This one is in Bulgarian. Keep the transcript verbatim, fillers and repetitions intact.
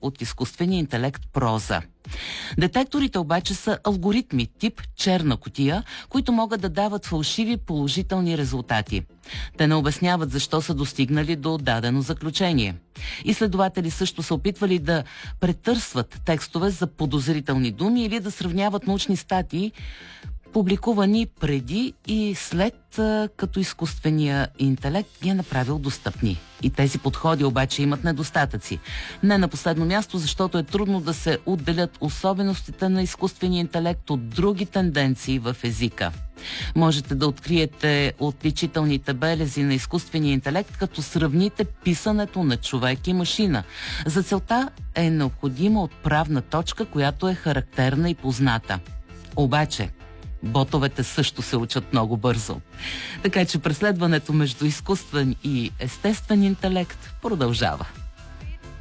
от изкуствения интелект проза. Детекторите обаче са алгоритми тип черна кутия, които могат да дават фалшиви положителни резултати. Те не обясняват защо са достигнали до дадено заключение. Изследователи също са опитвали да претърсват текстове за подозрителни думи или да сравняват научни статии, публикувани преди и след като изкуствения интелект ги е направил достъпни. И тези подходи обаче имат недостатъци. Не на последно място, защото е трудно да се отделят особеностите на изкуствения интелект от други тенденции в езика. Можете да откриете отличителните белези на изкуствения интелект, като сравните писането на човек и машина. За целта е необходима отправна точка, която е характерна и позната. Обаче, ботовете също се учат много бързо. Така че преследването между изкуствен и естествен интелект продължава.